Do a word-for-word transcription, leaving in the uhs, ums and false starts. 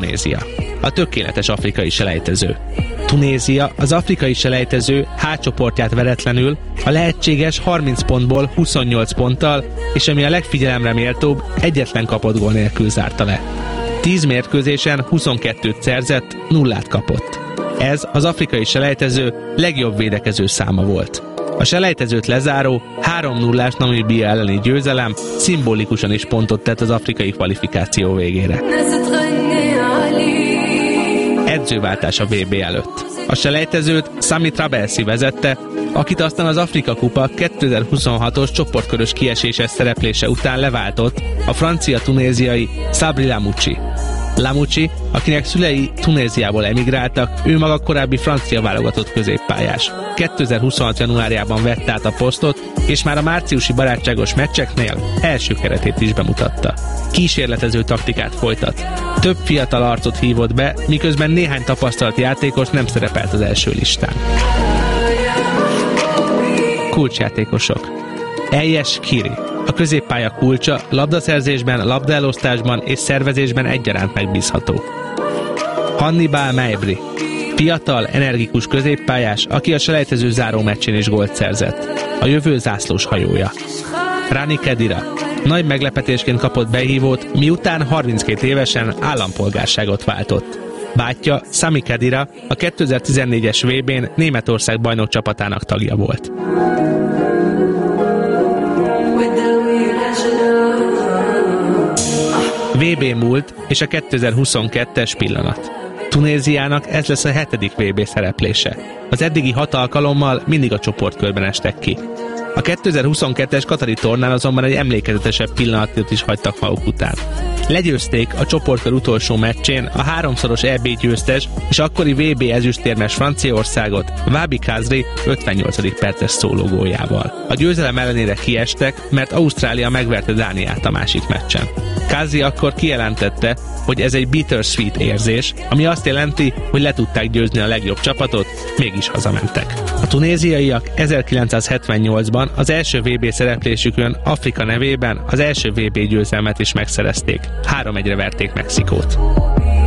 Tunézia. A tökéletes afrikai selejtező. Tunézia az afrikai selejtező H csoportját veretlenül a lehetséges harminc pontból huszonnyolc ponttal, és ami a legfigyelemre méltóbb, egyetlen kapott gól nélkül zárta le. tíz mérkőzésen huszonkettőt szerzett, nullát kapott. Ez az afrikai selejtező legjobb védekező száma volt. A selejtezőt lezáró három nullás Namíbia elleni győzelem szimbolikusan is pontot tett az afrikai kvalifikáció végére. Edzőváltás a vé bé előtt. A selejtezőt Sami Trabelsi vezette, akit aztán az Afrika Kupa kétezer-huszonhatos csoportkörös kieséses szereplése után leváltott a francia-tunéziai Sabri Lamouchi. Lamouchi, akinek szülei Tunéziából emigráltak, ő maga korábbi francia válogatott középpályás. kétezer-huszonhat januárjában vett át a posztot, és már a márciusi barátságos meccseknél első keretét is bemutatta. Kísérletező taktikát folytat. Több fiatal arcot hívott be, miközben néhány tapasztalt játékos nem szerepelt az első listán. Kulcsjátékosok. Eljes Kiri. A középpálya kulcsa labdaszerzésben, labdaelosztásban és szervezésben egyaránt megbízható. Hannibal Mejbri. Fiatal, energikus középpályás, aki a selejtező záró meccsén is gólt szerzett. A jövő zászlós hajója. Rani Kedira. Nagy meglepetésként kapott behívót, miután harminckét évesen állampolgárságot váltott. Bátyja, Sami Kedira, a kétezer-tizennégyes vé bén Németország bajnok csapatának tagja volt. vé bé múlt és a kétezer-huszonkettes pillanat. Tunéziának ez lesz a hetedik vé bé szereplése. Az eddigi hat alkalommal mindig a csoportkörben estek ki. A kétezer-huszonkettes katari tornán azonban egy emlékezetesebb pillanatot is hagytak maguk után. Legyőzték a csoportkör utolsó meccsén a háromszoros é bé győztes és akkori vé bé ezüstérmes Franciaországot Wahbi Khazri ötvennyolcadik perces szólógóljával. A győzelem ellenére kiestek, mert Ausztrália megverte Dániát a másik meccsen. Khazri akkor kijelentette, hogy ez egy bittersweet érzés, ami azt jelenti, hogy le tudták győzni a legjobb csapatot, mégis hazamentek. A tunéziaiak ezerkilencszázhetvennyolcban az első vé bé szereplésükön Afrika nevében az első vé bé győzelmet is megszerezték. három egyre verték Mexikót.